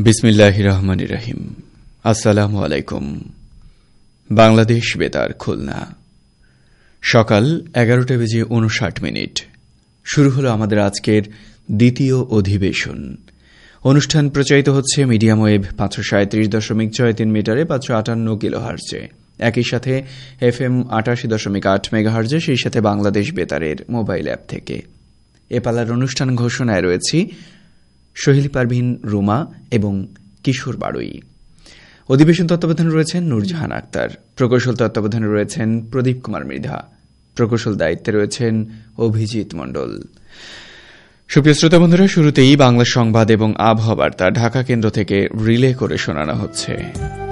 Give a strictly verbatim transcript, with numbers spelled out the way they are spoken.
বিসমিল্লাহির রহমানির রহিম। আসসালামু আলাইকুম। বাংলাদেশ বেতার খুলনা, সকাল এগারোটা বেজে উনষাট মিনিট। শুরু হলো আমাদের আজকের দ্বিতীয় অধিবেশন। অনুষ্ঠান প্রচারিত হচ্ছে মিডিয়াম ওয়েভ পাঁচশো সাঁত্রিশ দশমিক ছয় তিন মিটারে পাঁচশো আটান্ন কিলো হার্জে, একই সাথে এফ এম আটাশি দশমিক আট মেগা হার্জে, সেই সাথে বাংলাদেশ বেতারের মোবাইল অ্যাপ থেকে। এ পালার অনুষ্ঠান ঘোষণায় রয়েছি সোহেলি পারভিন, রুমা এবং কিশোর বাড়ুই। অধিবেশন তত্ত্বাবধানে রয়েছেন নূরজাহান আক্তার। প্রকৌশল তত্ত্বাবধানে রয়েছেন প্রদীপ কুমার মৃধা। প্রকৌশল দায়িত্বে রয়েছেন অভিজিৎ মণ্ডল। সুপ্রিয় শ্রোতা বন্ধুরা, শুরুতেই বাংলা সংবাদ এবং আবহাওয়া বার্তা ঢাকা কেন্দ্র থেকে রিলে করে শোনানো হচ্ছে।